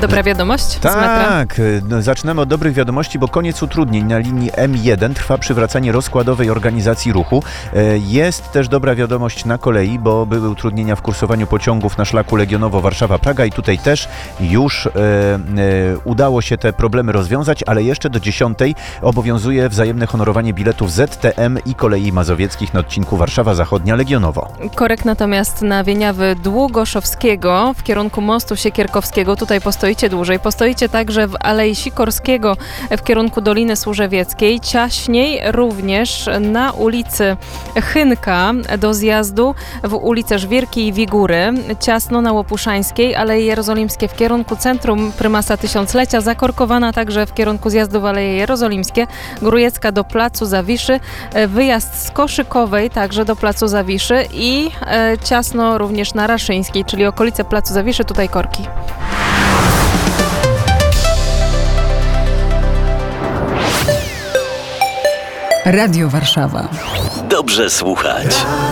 Dobra wiadomość z metra? Tak, zaczynamy od dobrych wiadomości, bo koniec utrudnień na linii M1, trwa przywracanie rozkładowej organizacji ruchu. Jest też dobra wiadomość na kolei, bo były utrudnienia w kursowaniu pociągów na szlaku Legionowo Warszawa-Praga i tutaj też już udało się te problemy rozwiązać, ale jeszcze do 10 obowiązuje wzajemne honorowanie biletów ZTM i Kolei Mazowieckich na odcinku Warszawa Zachodnia Legionowo. Korek natomiast na Wieniawy Długoszowskiego w kierunku mostu Siekierkowskiego. Tutaj postoicie dłużej. Postoicie także w Alei Sikorskiego w kierunku Doliny Służewieckiej. Ciaśniej również na ulicy Chynka do zjazdu w ulicę Żwirki i Wigury. Ciasno na Łopuszańskiej, Aleje Jerozolimskie w kierunku Centrum Prymasa Tysiąclecia. Zakorkowana także w kierunku zjazdu w Aleje Jerozolimskie. Grójecka do Placu Zawiszy. Wyjazd z Koszykowej także do Placu Zawiszy i ciasno również na Raszyńskiej, czyli okolice Placu Zawiszy, tutaj korki. Radio Warszawa. Dobrze słuchać.